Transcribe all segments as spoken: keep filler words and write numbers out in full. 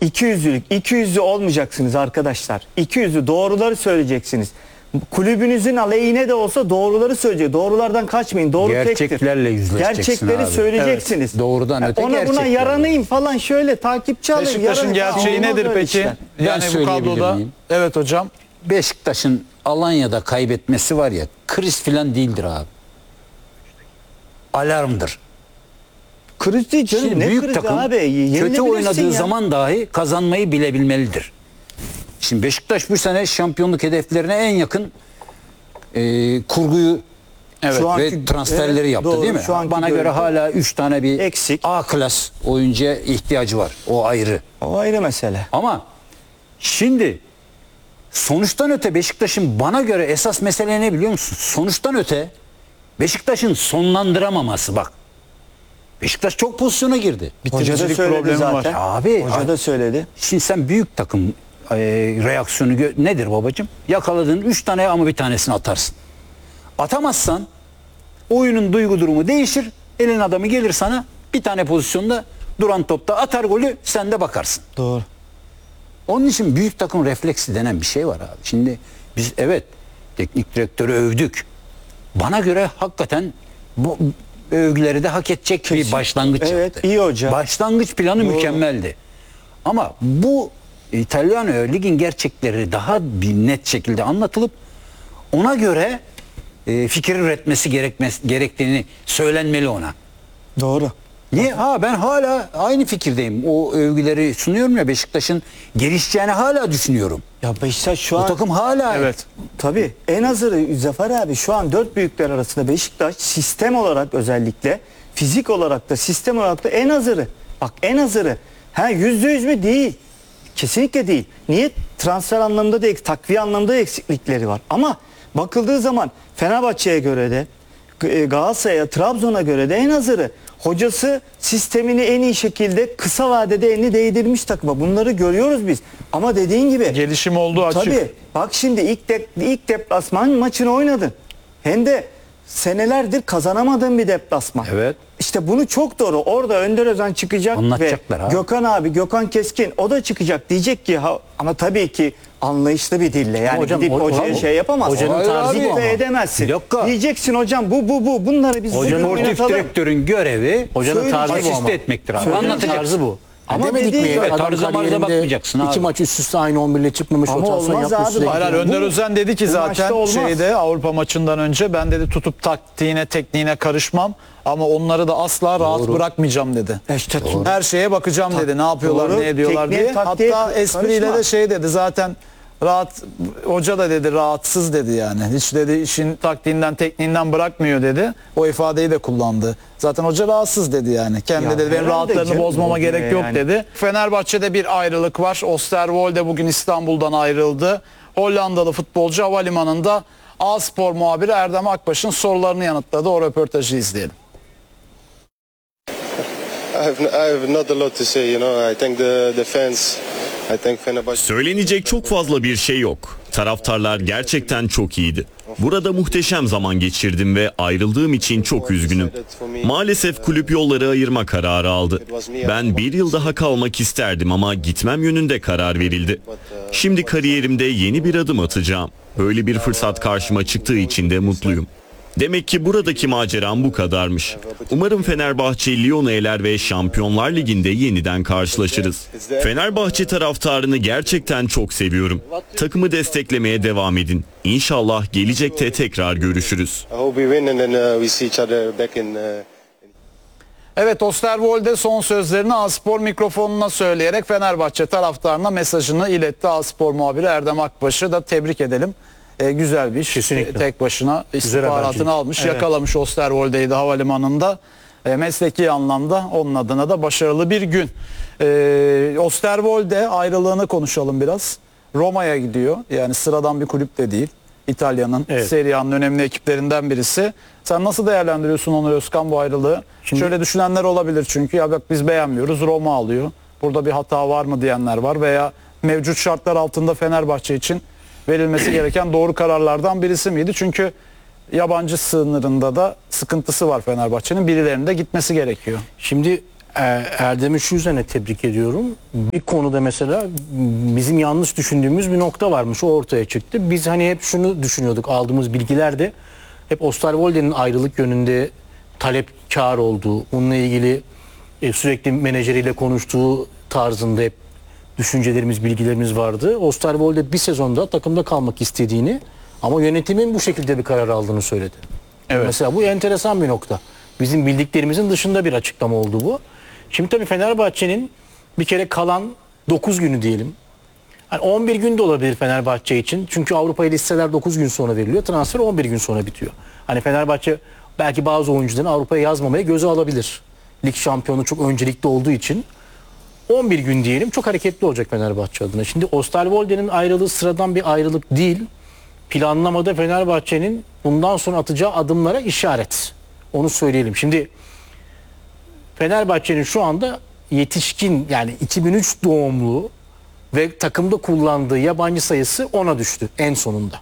İkiyüzlülük, ikiyüzlü olmayacaksınız arkadaşlar. İkiyüzlü, doğruları söyleyeceksiniz. Kulübünüzün aleyhine de olsa doğruları söyleyecek. Doğrulardan kaçmayın. Doğru Gerçeklerle tektir. yüzleşeceksin Gerçekleri abi. söyleyeceksiniz. Evet. Doğrudan öte ona buna gerçeklerle. yaranayım falan şöyle takipçi alayım. Beşiktaş'ın gerçeği nedir peki? Işler. Yani bu kadroda. miyim? Evet hocam. Beşiktaş'ın Alanya'da kaybetmesi var ya, kriz filan değildir abi. Alarmdır. Kriz değil canım. Şimdi Ne büyük krizi takım abi? kötü Yenilebilirsin oynadığı ya. zaman dahi kazanmayı bilebilmelidir. Şimdi Beşiktaş bu sene şampiyonluk hedeflerine en yakın e, kurguyu Evet. Şu anki- ve transferleri evet, yaptı doğru. değil mi? Şu anki Bana göre görüntü hala üç tane bir eksik. A klas oyuncuya ihtiyacı var. O ayrı. O ayrı mesele. Ama şimdi sonuçtan öte Beşiktaş'ın bana göre esas mesele ne biliyor musun? Sonuçtan öte Beşiktaş'ın sonlandıramaması bak. Beşiktaş çok pozisyona girdi. Hoca da Bitiricilik söyledi problemi zaten. var. Abi, Hoca abi. da söyledi. Şimdi sen büyük takım e, reaksiyonu gö- nedir babacığım? Yakaladığın üç tane ama bir tanesini atarsın. Atamazsan oyunun duygu durumu değişir. Elin adamı gelir sana bir tane pozisyonda duran topta atar golü, sen de bakarsın. Doğru. Onun için büyük takım refleksi denen bir şey var abi. Şimdi biz evet teknik direktörü övdük. Bana göre hakikaten bu övgüleri de hak edecek Kesin. bir başlangıç Evet, yaptı. iyi hoca. Başlangıç planı Doğru. mükemmeldi. Ama bu İtalyan ligin gerçekleri daha bir net şekilde anlatılıp ona göre e, fikir üretmesi gerekmesi, gerektiğini söylenmeli ona. Doğru. Niye? Ha ben hala aynı fikirdeyim. O övgüleri sunuyorum ya, Beşiktaş'ın gelişeceğini hala düşünüyorum. Ya Beşiktaş şu O an takım hala Evet. tabii en azı Zafer abi şu an dört büyükler arasında Beşiktaş sistem olarak özellikle fizik olarak da sistem olarak da en hazırı. Bak en hazırı. Ha yüzde yüz mü? Değil. Kesinlikle değil. Niye? Transfer anlamında da takviye anlamında da eksiklikleri var. Ama bakıldığı zaman Fenerbahçe'ye göre de Galatasaray'a, Trabzon'a göre de en hazırı. Hocası sistemini en iyi şekilde kısa vadede elini değdirmiş takıma. Bunları görüyoruz biz. Ama dediğin gibi Gelişim olduğu açık. tabii bak şimdi ilk de, ilk deplasman maçını oynadın. Hem de senelerdir kazanamadığın bir deplasman. Evet. İşte bunu çok doğru. Orada Önder Özen çıkacak ve Anlatacaklar abi. Gökhan abi, Gökhan Keskin o da çıkacak. Diyecek ki ha, ama tabii ki anlayışlı bir dille. Yani hocam, gidip o- hocaya o- şey yapamazsın. hocanın Hayır tarzı abi. bu ama. Dikte edemezsin. Bir dakika. Diyeceksin hocam bu bu bu bunları biz Hocanın bugün Sportif oynatalım. direktörün görevi Hocanın tarzı bu asiste ama. etmektir abi. Hocanın Anlatacaksın. tarzı bu. Ama Ama demedik dediği mi? gibi, Adam tarza marza kariyerinde bakmayacaksın iki abi. maç üst üste aynı on bir ile çıkmamış, Ama rotasyon olmaz yapmış abi, sürekli. Hayır, hayır, Bu- Önder Özen dedi ki bu zaten maçta olmaz. şeyde Avrupa maçından önce ben dedi tutup taktiğine tekniğine karışmam ama onları da asla rahat bırakmayacağım dedi. E işte Her şeye bakacağım dedi. Ne yapıyorlar, Doğru. ne ediyorlar Tekniğe, diye. taktiğe Hatta espriyle karışma. de şey dedi zaten rahat hoca da dedi rahatsız dedi yani. Hiç dedi işin taktiğinden tekniğinden bırakmıyor dedi. O ifadeyi de kullandı. Zaten hoca rahatsız dedi yani. Kendi Ya dedi benim herhalde rahatlarını canım, bozmama yani. gerek yok dedi. Fenerbahçe'de bir ayrılık var. Osterwolde bugün İstanbul'dan ayrıldı. Hollandalı futbolcu havalimanında A-Spor muhabiri Erdem Akbaş'ın sorularını yanıtladı. O röportajı izleyelim. I have, I have not a lot to say, you know. I thank the, the fans. I thank Fenerbahçe. Söylenecek çok fazla bir şey yok. Taraftarlar gerçekten çok iyiydi. Burada muhteşem zaman geçirdim ve ayrıldığım için çok üzgünüm. Maalesef kulüp yolları ayırma kararı aldı. Ben bir yıl daha kalmak isterdim ama gitmem yönünde karar verildi. Şimdi kariyerimde yeni bir adım atacağım. Böyle bir fırsat karşıma çıktığı için de mutluyum. Demek ki buradaki maceram bu kadarmış. Umarım Fenerbahçe Lyon'u eler ve Şampiyonlar Ligi'nde yeniden karşılaşırız. Fenerbahçe taraftarını gerçekten çok seviyorum. Takımı desteklemeye devam edin. İnşallah gelecekte tekrar görüşürüz. I hope we win and then uh, we see each other back in. Uh, Evet, Osterwolde son sözlerini A-Spor mikrofonuna söyleyerek Fenerbahçe taraftarına mesajını iletti. A-Spor muhabiri Erdem Akbaş'ı da tebrik edelim. E, güzel bir iş. Kesinlikle. E, tek başına habercilik. istihbaratını almış, Evet. yakalamış Osterwolde'yi de havalimanında. E, mesleki anlamda onun adına da başarılı bir gün. E, Osterwolde ayrılığını konuşalım biraz. Roma'ya gidiyor. Yani sıradan bir kulüp de değil. İtalya'nın Evet. Serie A'nın önemli ekiplerinden birisi. Sen nasıl değerlendiriyorsun Onur Özkan bu ayrılığı? Şimdi- Şöyle düşünenler olabilir çünkü ya bak biz beğenmiyoruz, Roma alıyor. Burada bir hata var mı diyenler var veya mevcut şartlar altında Fenerbahçe için verilmesi gereken doğru kararlardan birisi miydi? Çünkü yabancı sınırında da sıkıntısı var Fenerbahçe'nin. Birilerinin de gitmesi gerekiyor. Şimdi E, Erdem'i şu yüzden tebrik ediyorum. Bir konuda mesela bizim yanlış düşündüğümüz bir nokta varmış. O ortaya çıktı. Biz hani hep şunu düşünüyorduk. Aldığımız bilgilerde hep Osterwolde'nin ayrılık yönünde talepkar olduğu, bununla ilgili e, sürekli menajeriyle konuştuğu tarzında hep düşüncelerimiz, bilgilerimiz vardı. Osterwolde bir sezonda takımda kalmak istediğini ama yönetimin bu şekilde bir karar aldığını söyledi. Evet. Mesela bu enteresan bir nokta. Bizim bildiklerimizin dışında bir açıklama oldu bu. Şimdi tabii Fenerbahçe'nin bir kere kalan dokuz günü diyelim. Yani on bir gün de olabilir Fenerbahçe için. Çünkü Avrupa'ya listeler dokuz gün sonra veriliyor. Transfer on bir gün sonra bitiyor. Hani Fenerbahçe belki bazı oyuncuların Avrupa'ya yazmamaya göze alabilir. Lig şampiyonu çok öncelikli olduğu için. on bir gün diyelim, çok hareketli olacak Fenerbahçe adına. Şimdi Osterwolde'nin ayrılığı sıradan bir ayrılık değil. Planlamada Fenerbahçe'nin bundan sonra atacağı adımlara işaret. Onu söyleyelim. Şimdi Fenerbahçe'nin şu anda yetişkin, yani iki bin üç doğumlu ve takımda kullandığı yabancı sayısı ona düştü en sonunda.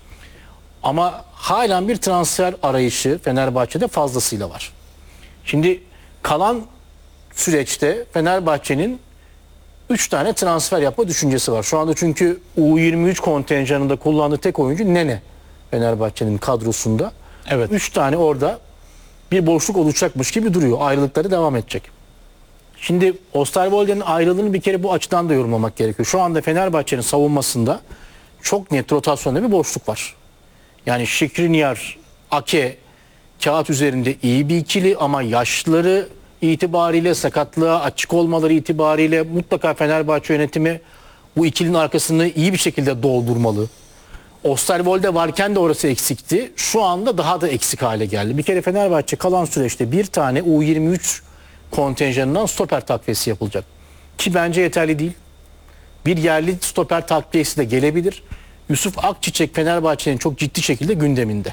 Ama halen bir transfer arayışı Fenerbahçe'de fazlasıyla var. Şimdi kalan süreçte Fenerbahçe'nin üç tane transfer yapma düşüncesi var. Şu anda çünkü U yirmi üç kontenjanında kullandığı tek oyuncu Nene Fenerbahçe'nin kadrosunda. Evet. üç tane orada bir boşluk oluşacakmış gibi duruyor. Ayrılıkları devam edecek. Şimdi Osterwolde'nin ayrılığını bir kere bu açıdan da yorumlamak gerekiyor. Şu anda Fenerbahçe'nin savunmasında çok net rotasyonda bir boşluk var. Yani Skriniar, Ake kağıt üzerinde iyi bir ikili ama yaşları itibariyle, sakatlığa açık olmaları itibariyle mutlaka Fenerbahçe yönetimi bu ikilinin arkasını iyi bir şekilde doldurmalı. Osterwolde varken de orası eksikti. Şu anda daha da eksik hale geldi. Bir kere Fenerbahçe kalan süreçte bir tane U yirmi üç kontenjanından stoper takviyesi yapılacak. Ki bence yeterli değil. Bir yerli stoper takviyesi de gelebilir. Yusuf Akçiçek Fenerbahçe'nin çok ciddi şekilde gündeminde.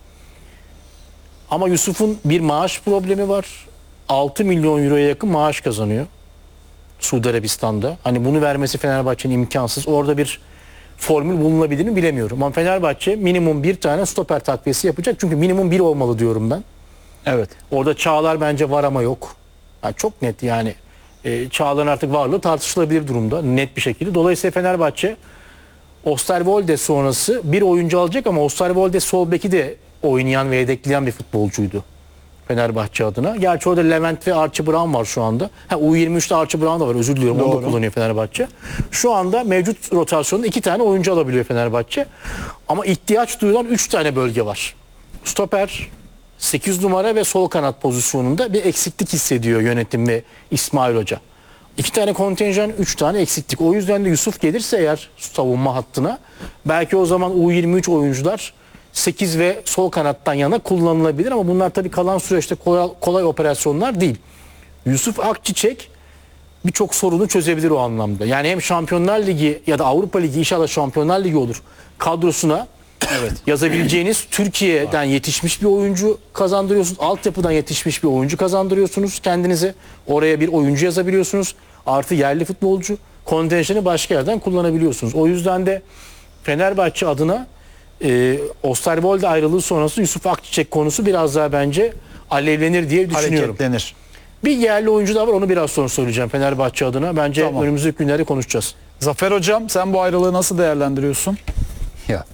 Ama Yusuf'un bir maaş problemi var. altı milyon euroya yakın maaş kazanıyor Suudi Arabistan'da. Hani bunu vermesi Fenerbahçe'nin imkansız. Orada bir formül bulunabilir mi bilemiyorum. Ama Fenerbahçe minimum bir tane stoper takviyesi yapacak. Çünkü minimum bir olmalı diyorum ben. Evet. Orada Çağlar bence var ama yok. Yani çok net yani. E, Çağlar'ın artık varlığı tartışılabilir durumda. Net bir şekilde. Dolayısıyla Fenerbahçe Osterwolde sonrası bir oyuncu alacak ama Osterwolde sol beki de oynayan ve yedekleyen bir futbolcuydu Fenerbahçe adına. Gerçi orada Levent ve Archie Brown var şu anda. Ha, U yirmi üçte Archie Brown da var, özür diliyorum. Onu da kullanıyor Fenerbahçe. Şu anda mevcut rotasyonda iki tane oyuncu alabiliyor Fenerbahçe. Ama ihtiyaç duyulan üç tane bölge var. Stoper, sekiz numara ve sol kanat pozisyonunda bir eksiklik hissediyor yönetim ve İsmail Hoca. İki tane kontenjan, üç tane eksiklik. O yüzden de Yusuf gelirse eğer savunma hattına, belki o zaman U yirmi üç oyuncular sekiz ve sol kanattan yana kullanılabilir ama bunlar tabii kalan süreçte kolay, kolay operasyonlar değil. Yusuf Akçiçek birçok sorunu çözebilir o anlamda. Yani hem Şampiyonlar Ligi ya da Avrupa Ligi, inşallah Şampiyonlar Ligi olur, kadrosuna evet, yazabileceğiniz Türkiye'den yetişmiş bir oyuncu kazandırıyorsunuz. Altyapıdan yetişmiş bir oyuncu kazandırıyorsunuz kendinize. Oraya bir oyuncu yazabiliyorsunuz. Artı yerli futbolcu. Kontenjanı başka yerden kullanabiliyorsunuz. O yüzden de Fenerbahçe adına e, Osterwolde ayrılığı sonrası Yusuf Akçiçek konusu biraz daha bence alevlenir diye düşünüyorum. Hareketlenir. Bir yerli oyuncu daha var, onu biraz sonra söyleyeceğim Fenerbahçe adına. Bence Tamam. önümüzdeki günlerde konuşacağız. Zafer Hocam, sen bu ayrılığı nasıl değerlendiriyorsun? Ya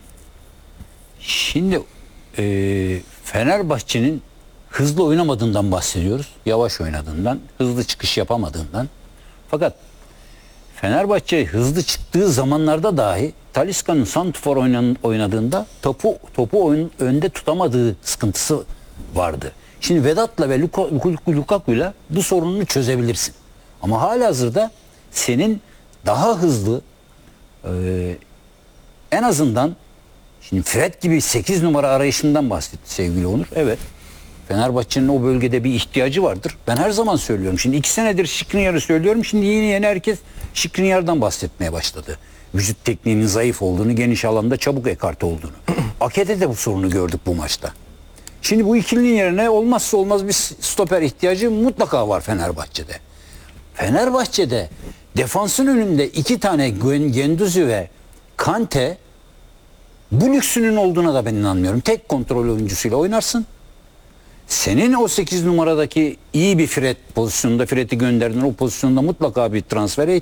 şimdi e, Fenerbahçe'nin hızlı oynamadığından bahsediyoruz. Yavaş oynadığından, hızlı çıkış yapamadığından. Fakat Fenerbahçe hızlı çıktığı zamanlarda dahi Talisca'nın santrfor oynan- oynadığında topu topu oyun, önde tutamadığı sıkıntısı vardı. Şimdi Vedat'la ve Luka- Lukaku'yla bu sorununu çözebilirsin. Ama halihazırda senin daha hızlı e, en azından şimdi Fred gibi sekiz numara arayışından bahsetti sevgili Onur. Evet. Fenerbahçe'nin o bölgede bir ihtiyacı vardır. Ben her zaman söylüyorum. Şimdi iki senedir Skriniar'ı söylüyorum. Şimdi yeni yeni herkes Skriniar'dan bahsetmeye başladı. Vücut tekniğinin zayıf olduğunu, geniş alanda çabuk ekarte olduğunu. Ake'de de bu sorunu gördük bu maçta. Şimdi bu ikilinin yerine olmazsa olmaz bir stoper ihtiyacı mutlaka var Fenerbahçe'de. Fenerbahçe'de defansın önünde iki tane Güendüzü ve Kante, bu lüksünün olduğuna da ben inanmıyorum. Tek kontrol oyuncusuyla oynarsın. Senin o sekiz numaradaki iyi bir Fred pozisyonunda, Fred'i gönderdin, o pozisyonda mutlaka bir transfere